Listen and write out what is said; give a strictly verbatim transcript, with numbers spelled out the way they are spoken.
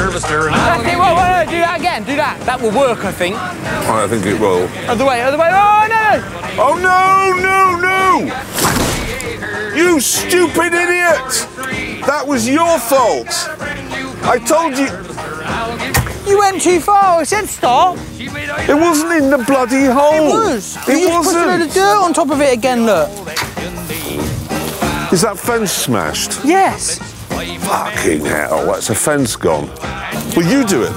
harvester. Okay, whoa, whoa, whoa, do that again, do that. That will work, I think. I think it will. Other way, other way. Oh, no, no. Oh, no, no, no! You stupid idiot! That was your fault. I told you. You went too far. I said stop. It wasn't in the bloody hole. It was. It you just put a load wasn't. of dirt on top of it again, look. Is that fence smashed? Yes. Fucking hell, that's a fence gone. Well, you do it then.